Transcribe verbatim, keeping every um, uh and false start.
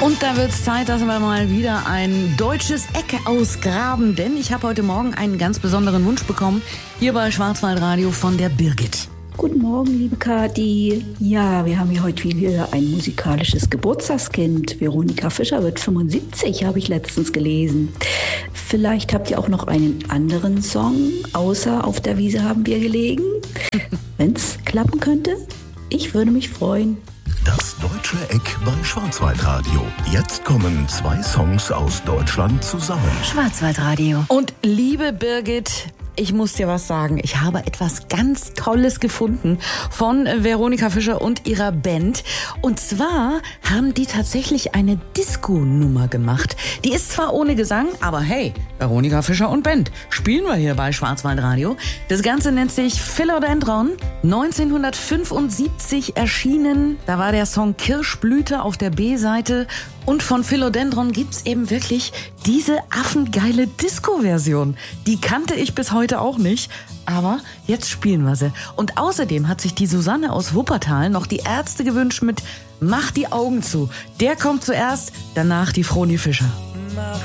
Und da wird's Zeit, dass wir mal wieder ein deutsches Eck ausgraben, denn ich habe heute Morgen einen ganz besonderen Wunsch bekommen, hier bei Schwarzwaldradio von der Birgit. Guten Morgen, liebe Kathi. Ja, wir haben hier heute wieder ein musikalisches Geburtstagskind. Veronika Fischer wird fünfundsiebzig, habe ich letztens gelesen. Vielleicht habt ihr auch noch einen anderen Song, außer Auf der Wiese haben wir gelegen. Wenn's klappen könnte, ich würde mich freuen. Das deutsche Eck bei Schwarzwaldradio. Jetzt kommen zwei Songs aus Deutschland zusammen. Schwarzwaldradio. Und liebe Birgit, ich muss dir was sagen. Ich habe etwas ganz Tolles gefunden von Veronika Fischer und ihrer Band. Und zwar haben die tatsächlich eine Disco-Nummer gemacht. Die ist zwar ohne Gesang, aber hey, Veronika Fischer und Band spielen wir hier bei Schwarzwaldradio. Das Ganze nennt sich Philodendron. neunzehnhundertfünfundsiebzig erschienen. Da war der Song Kirschblüte auf der B-Seite. Und von Philodendron gibt's eben wirklich diese affengeile Disco-Version. Die kannte ich bis heute auch nicht, aber jetzt spielen wir sie. Und außerdem hat sich die Susanne aus Wuppertal noch die Ärzte gewünscht mit Mach die Augen zu. Der kommt zuerst, danach die Froni Fischer. Mach